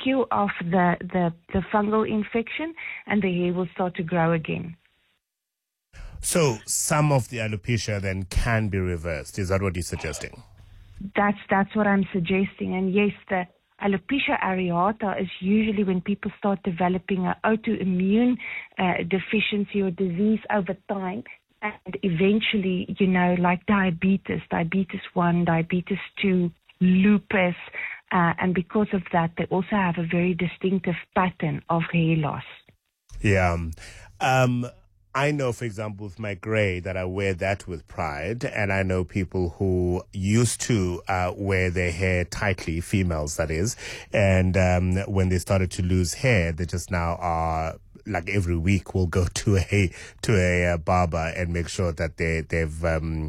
kill off the fungal infection, and the hair will start to grow again. So some of the alopecia then can be reversed. Is that what you're suggesting? That's what I'm suggesting. And yes, the alopecia areata is usually when people start developing an autoimmune deficiency or disease over time, and eventually, like diabetes 1, diabetes 2, lupus, and because of that, they also have a very distinctive pattern of hair loss. Yeah. I know, for example, with my gray, that I wear that with pride, and I know people who used to wear their hair tightly, females that is, and when they started to lose hair, they just now are like every week will go to a barber and make sure that they've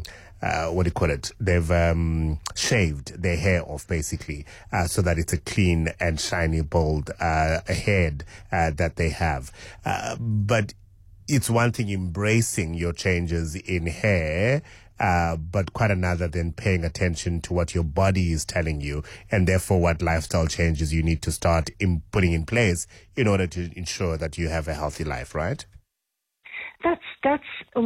they've shaved their hair off, basically, so that it's a clean and shiny, bold head that they have. But it's one thing embracing your changes in hair, but quite another than paying attention to what your body is telling you, and therefore what lifestyle changes you need to start putting in place in order to ensure that you have a healthy life, right? That's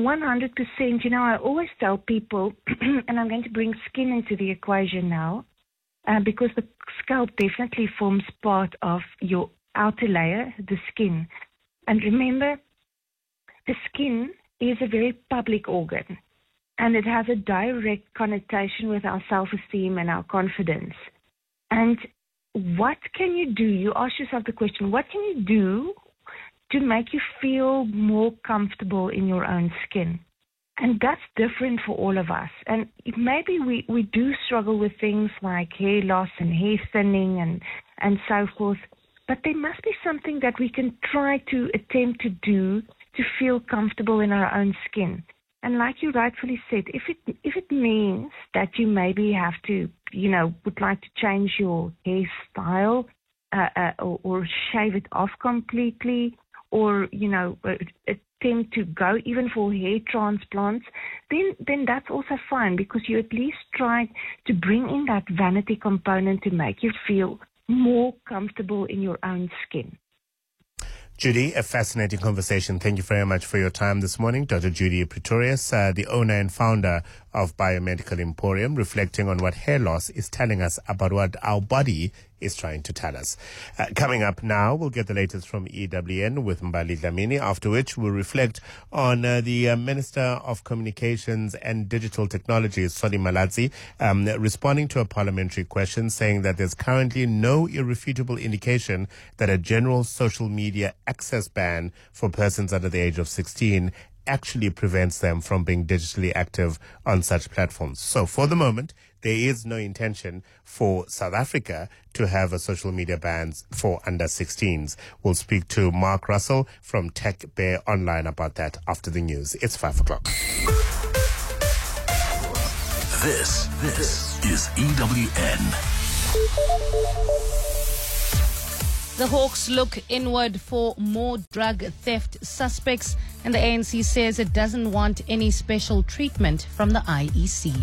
100%. I always tell people, and I'm going to bring skin into the equation now, because the scalp definitely forms part of your outer layer, the skin. And remember, the skin is a very public organ, and it has a direct connotation with our self-esteem and our confidence. And what can you do? You ask yourself the question, what can you do to make you feel more comfortable in your own skin? And that's different for all of us. And maybe we do struggle with things like hair loss and hair thinning and so forth, but there must be something that we can try to attempt to do to feel comfortable in our own skin. And like you rightfully said, if it means that you maybe have to, would like to change your hairstyle, or shave it off completely, or, attempt to go even for hair transplants, then that's also fine, because you at least tried to bring in that vanity component to make you feel more comfortable in your own skin. Judy, a fascinating conversation. Thank you very much for your time this morning. Dr. Judy Pretorius, the owner and founder of Biomedical Emporium, reflecting on what hair loss is telling us about what our body is trying to tell us. Coming up now, we'll get the latest from EWN with Mbali Dlamini, after which we'll reflect on the Minister of Communications and Digital Technologies, Solly Malatsi, responding to a parliamentary question saying that there's currently no irrefutable indication that a general social media access ban for persons under the age of 16 actually prevents them from being digitally active on such platforms. So for the moment, there is no intention for South Africa to have a social media ban for under 16s. We'll speak to Mark Russell from Tech Bear Online about that after the news. It's 5 o'clock. This is EWN. The Hawks look inward for more drug theft suspects, and the ANC says it doesn't want any special treatment from the IEC.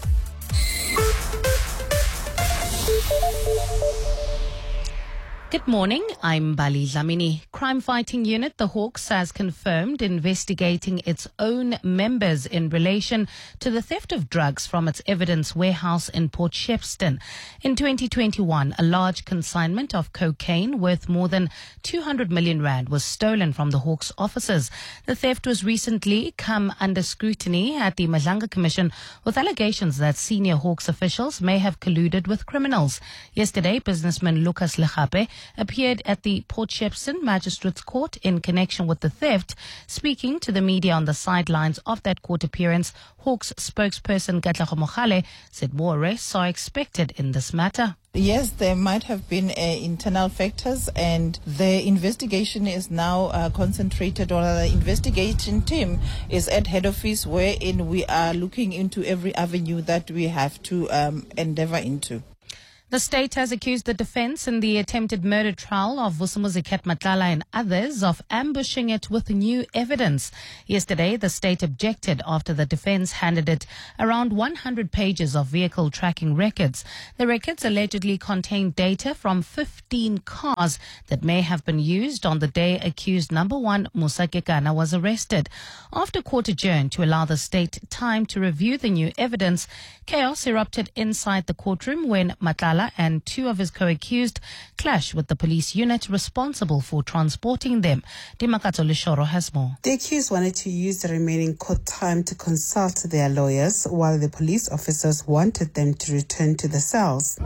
Good morning, I'm Bali Dlamini. Crime Fighting Unit, the Hawks, has confirmed investigating its own members in relation to the theft of drugs from its evidence warehouse in Port Shepstone. In 2021, a large consignment of cocaine worth more than 200 million rand was stolen from the Hawks offices. The theft was recently come under scrutiny at the Madlanga Commission, with allegations that senior Hawks officials may have colluded with criminals. Yesterday, businessman Lucas Legape appeared at the Port Shepstone Magistrates Court in connection with the theft. Speaking to the media on the sidelines of that court appearance, Hawks spokesperson Katlego Mogale said more arrests are expected in this matter. Yes, there might have been internal factors, and the investigation is now concentrated, or the investigation team is at head office, wherein we are looking into every avenue that we have to endeavor into. The state has accused the defense in the attempted murder trial of Vusumuzi Matlala and others of ambushing it with new evidence. Yesterday, the state objected after the defense handed it around 100 pages of vehicle tracking records. The records allegedly contain data from 15 cars that may have been used on the day accused number 1 Musa Kekana was arrested. After court adjourned to allow the state time to review the new evidence, chaos erupted inside the courtroom when Matlala and 2 of his co-accused clashed with the police unit responsible for transporting them. Dimakato Lishoro has more. The accused wanted to use the remaining court time to consult their lawyers, while the police officers wanted them to return to the cells.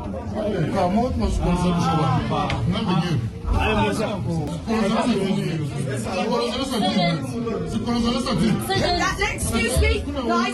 Excuse me, guys.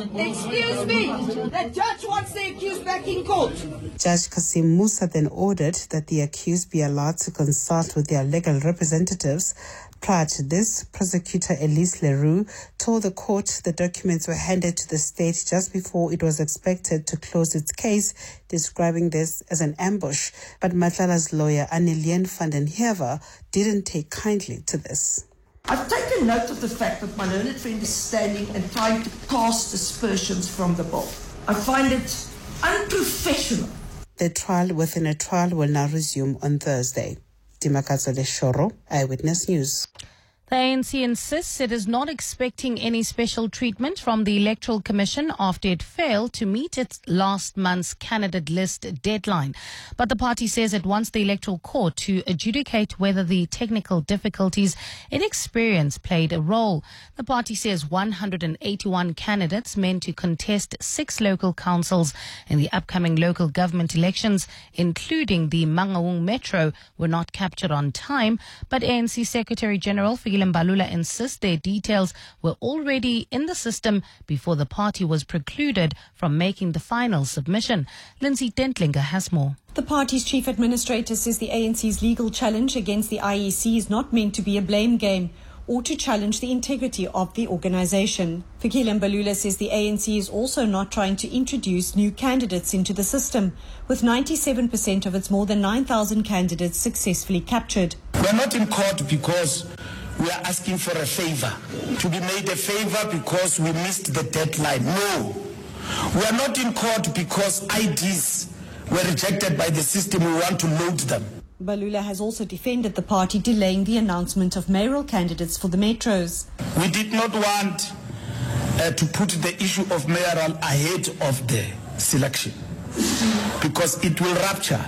Excuse me. The judge wants the accused back in court. Judge Kasim Musa then ordered that the accused be allowed to consult with their legal representatives. Prior to this, prosecutor Elise Leroux told the court the documents were handed to the state just before it was expected to close its case, describing this as an ambush. But Matlala's lawyer, Annelien van den Heever, didn't take kindly to this. I've taken note of the fact that my learned friend is standing and trying to cast aspersions from the bowl. I find it unprofessional. The trial within a trial will now resume on Thursday. Dimakazo Leshoro, Eyewitness News. The ANC insists it is not expecting any special treatment from the Electoral Commission after it failed to meet its last month's candidate list deadline. But the party says it wants the Electoral Court to adjudicate whether the technical difficulties it experienced played a role. The party says 181 candidates meant to contest 6 local councils in the upcoming local government elections, including the Mangaung Metro, were not captured on time. But ANC Secretary General Fikile Mbalula insists their details were already in the system before the party was precluded from making the final submission. Lindsay Dentlinger has more. The party's chief administrator says the ANC's legal challenge against the IEC is not meant to be a blame game or to challenge the integrity of the organisation. Fikile Mbalula says the ANC is also not trying to introduce new candidates into the system, with 97% of its more than 9,000 candidates successfully captured. We are not in court because we are asking for a favor, to be made a favor because we missed the deadline. No. We are not in court because IDs were rejected by the system. We want to load them. Mbalula has also defended the party delaying the announcement of mayoral candidates for the metros. We did not want to put the issue of mayoral ahead of the selection because it will rupture.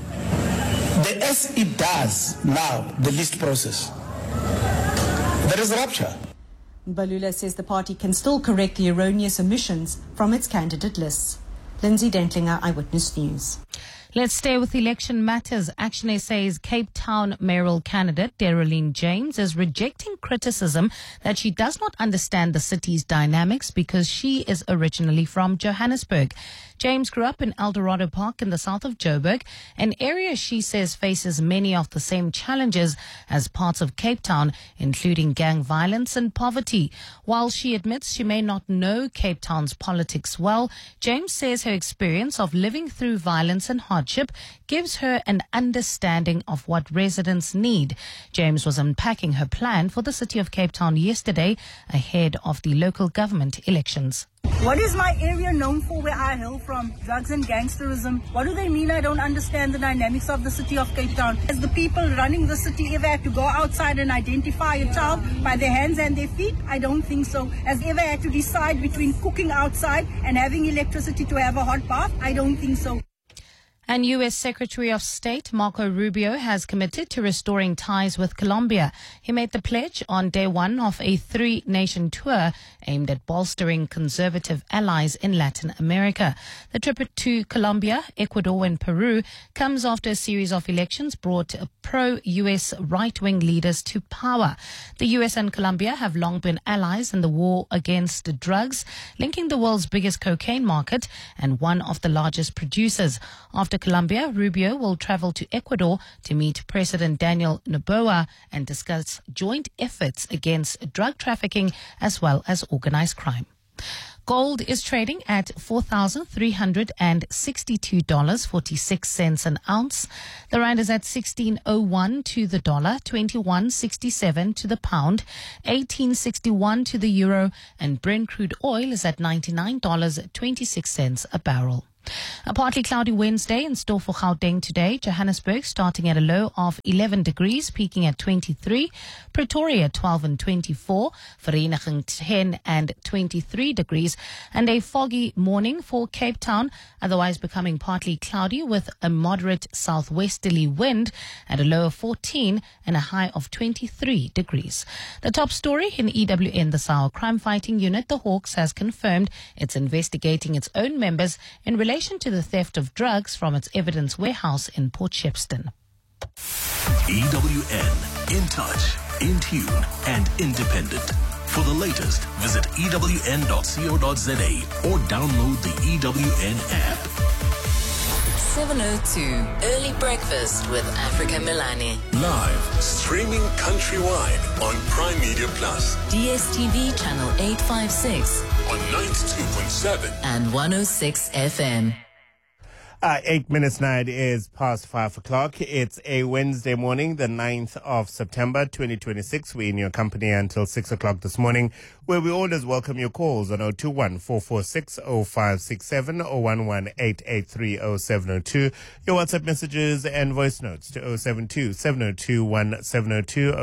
As it does now, the list process, there is rupture. Mbalula says the party can still correct the erroneous omissions from its candidate lists. Lindsay Dentlinger, Eyewitness News. Let's stay with election matters. Action SA's Cape Town mayoral candidate, Darylene James, is rejecting criticism that she does not understand the city's dynamics because she is originally from Johannesburg. James grew up in Eldorado Park in the south of Joburg, an area she says faces many of the same challenges as parts of Cape Town, including gang violence and poverty. While she admits she may not know Cape Town's politics well, James says her experience of living through violence and hardship gives her an understanding of what residents need. James was unpacking her plan for the city of Cape Town yesterday ahead of the local government elections. What is my area known for where I hail from? Drugs and gangsterism. What do they mean I don't understand the dynamics of the city of Cape Town? Has the people running the city ever had to go outside and identify a child by their hands and their feet? I don't think so. Has ever had to decide between cooking outside and having electricity to have a hot bath? I don't think so. And U.S. Secretary of State Marco Rubio has committed to restoring ties with Colombia. He made the pledge on day one of a 3-nation tour aimed at bolstering conservative allies in Latin America. The trip to Colombia, Ecuador and Peru comes after a series of elections brought pro-U.S. right-wing leaders to power. The U.S. and Colombia have long been allies in the war against drugs, linking the world's biggest cocaine market and one of the largest producers. After Colombia, Rubio will travel to Ecuador to meet President Daniel Noboa and discuss joint efforts against drug trafficking as well as organized crime. Gold is trading at $4,362.46 an ounce. The rand is at 16.01 to the dollar, 21.67 to the pound, 18.61 to the euro, and Brent crude oil is at $99.26 a barrel. A partly cloudy Wednesday in store for Gauteng today. Johannesburg starting at a low of 11 degrees, peaking at 23. Pretoria 12 and 24. Vereeniging 10 and 23 degrees. And a foggy morning for Cape Town, otherwise becoming partly cloudy with a moderate southwesterly wind at a low of 14 and a high of 23 degrees. The top story in EWN this hour. Crime Fighting Unit, the Hawks, has confirmed it's investigating its own members in relation to the theft of drugs from its evidence warehouse in Port Shepstone. EWN, in touch, in tune, and independent. For the latest, visit ewn.co.za or download the EWN app. 7:02 Early Breakfast with Africa Milani. Live, streaming countrywide on Prime Media Plus. DSTV channel 856 on 92.7 and 106 FM. 8 minutes now, it is past 5 o'clock. It's a Wednesday morning, the 9th of September, 2026. We're in your company until 6 o'clock this morning, where we always welcome your calls on 021-446-0567 or 118830702. Your WhatsApp messages and voice notes to 072-702-1702,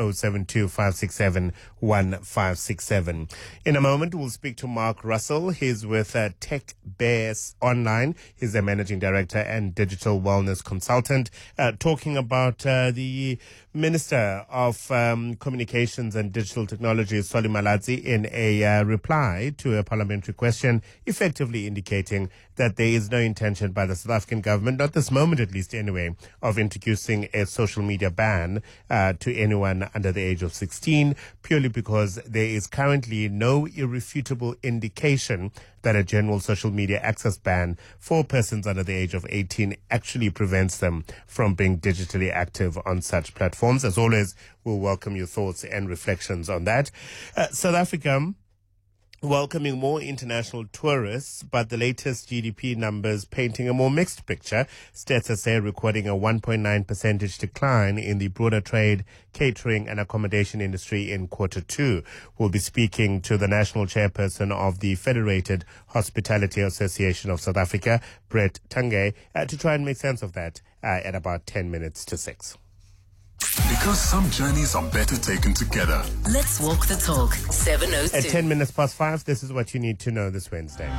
072-567-1567. In a moment, we'll speak to Mark Russell. He's with Tech Bears Online. He's the managing director and digital wellness consultant, talking about the Minister of Communications and Digital Technology, Solly Malatsi, in a reply to a parliamentary question, effectively indicating that there is no intention by the South African government, not this moment at least anyway, of introducing a social media ban to anyone under the age of 16, purely because there is currently no irrefutable indication that a general social media access ban for persons under the age of 18 actually prevents them from being digitally active on such platforms. As always, we'll welcome your thoughts and reflections on that. South Africa welcoming more international tourists, but the latest GDP numbers painting a more mixed picture. Stats SA recording a 1.9% decline in the broader trade, catering and accommodation industry in Q2. We'll be speaking to the national chairperson of the Federated Hospitality Association of South Africa, Brett Tange, to try and make sense of that at about 10 minutes to 6. Because some journeys are better taken together. Let's walk the talk. 7:02. At 10 minutes past 5, this is what you need to know this Wednesday.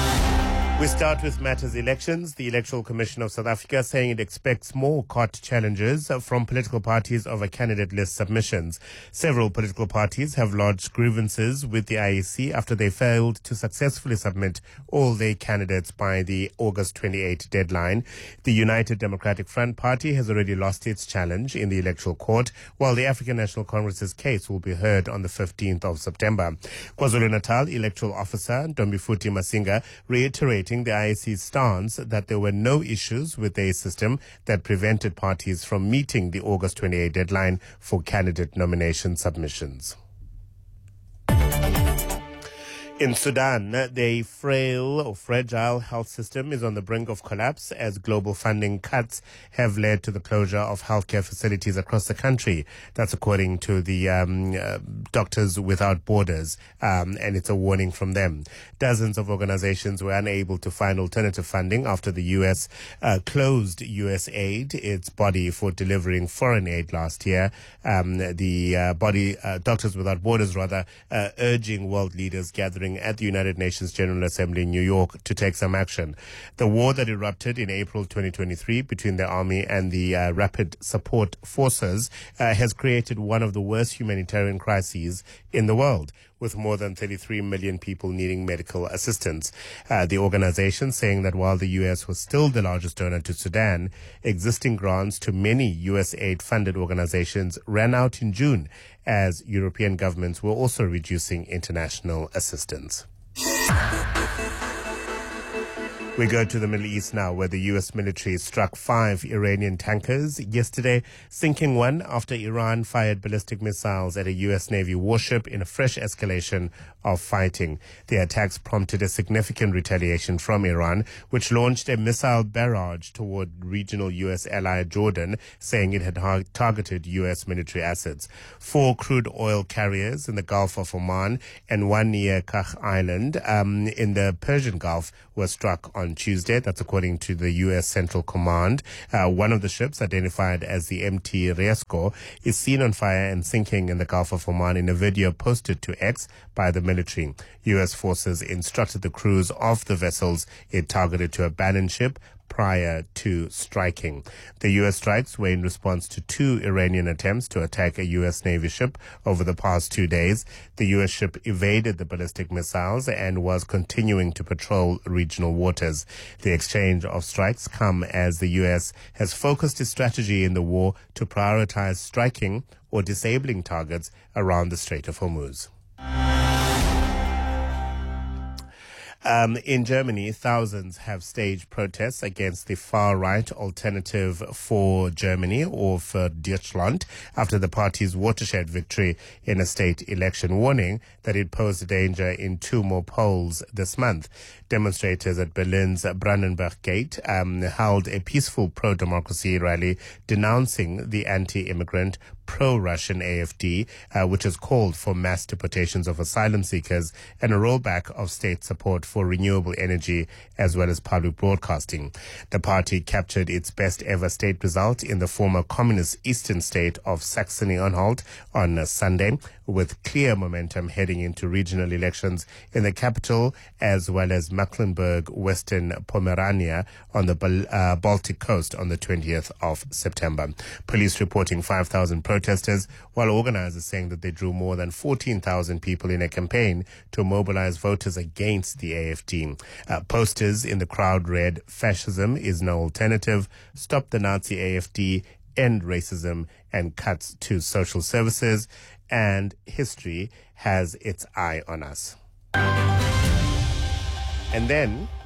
We start with matters elections. The Electoral Commission of South Africa saying it expects more court challenges from political parties over candidate list submissions. Several political parties have lodged grievances with the IEC after they failed to successfully submit all their candidates by the August 28 deadline. The United Democratic Front Party has already lost its challenge in the Electoral Court, while the African National Congress's case will be heard on the 15th of September. KwaZulu-Natal Electoral Officer Ntombifuthi Masinga reiterated the IEC's stance that there were no issues with their system that prevented parties from meeting the August 28 deadline for candidate nomination submissions. In Sudan, the frail or fragile health system is on the brink of collapse as global funding cuts have led to the closure of healthcare facilities across the country. That's according to the Doctors Without Borders, and it's a warning from them. Dozens of organizations were unable to find alternative funding after the U.S. Closed USAID, its body for delivering foreign aid last year. Doctors Without Borders, urging world leaders gathering at the United Nations General Assembly in New York to take some action. The war that erupted in April 2023 between the army and the Rapid Support Forces has created one of the worst humanitarian crises in the world, with more than 33 million people needing medical assistance. The organization saying that while the U.S. was still the largest donor to Sudan, existing grants to many USAID-funded organizations ran out in June, as European governments were also reducing international assistance. We go to the Middle East now, where the U.S. military struck 5 Iranian tankers yesterday, sinking one after Iran fired ballistic missiles at a U.S. Navy warship in a fresh escalation of fighting. The attacks prompted a significant retaliation from Iran, which launched a missile barrage toward regional U.S. ally Jordan, saying it had targeted U.S. military assets. 4 crude oil carriers in the Gulf of Oman and one near Kakh Island in the Persian Gulf were struck on Tuesday. That's according to the U.S. Central Command. One of the ships, identified as the MT Riesco, is seen on fire and sinking in the Gulf of Oman in a video posted to X by the military. U.S. forces instructed the crews of the vessels it targeted to abandon ship prior to striking. The U.S. strikes were in response to 2 Iranian attempts to attack a U.S. Navy ship over the past 2 days. The U.S. ship evaded the ballistic missiles and was continuing to patrol regional waters. The exchange of strikes come as the U.S. has focused its strategy in the war to prioritize striking or disabling targets around the Strait of Hormuz. In Germany, thousands have staged protests against the far-right Alternative for Germany, or for Deutschland, after the party's watershed victory in a state election, warning that it posed a danger in 2 more polls this month. Demonstrators at Berlin's Brandenburg Gate held a peaceful pro-democracy rally denouncing the anti-immigrant pro-Russian AfD, which has called for mass deportations of asylum seekers and a rollback of state support for renewable energy as well as public broadcasting. The party captured its best ever state result in the former communist eastern state of Saxony-Anhalt on Sunday, with clear momentum heading into regional elections in the capital as well as Mecklenburg-Western Pomerania on the Baltic coast on the 20th of September. Police reporting 5,000 protesters, while organizers saying that they drew more than 14,000 people in a campaign to mobilize voters against the AfD. Posters in the crowd read, "Fascism is no alternative, stop the Nazi AfD, end racism, and cuts to social services, and history has its eye on us." And then